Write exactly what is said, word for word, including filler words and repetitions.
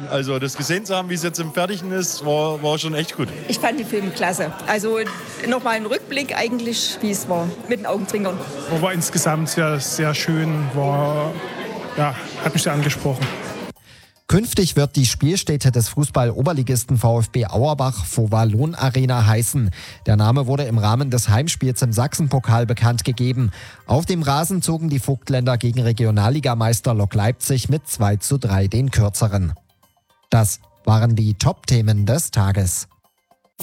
Also das gesehen zu haben, wie es jetzt im Fertigen ist, war, war schon echt gut. Ich fand die Filme klasse. Also nochmal ein Rückblick eigentlich, wie es war, mit den Augenzwinkern. War insgesamt sehr, sehr schön, war, ja, hat mich sehr angesprochen. Künftig wird die Spielstätte des Fußball-Oberligisten VfB Auerbach Vauvalon Arena heißen. Der Name wurde im Rahmen des Heimspiels im Sachsenpokal bekannt gegeben. Auf dem Rasen zogen die Vogtländer gegen Regionalligameister Lok Leipzig mit zwei zu drei den Kürzeren. Das waren die Top-Themen des Tages.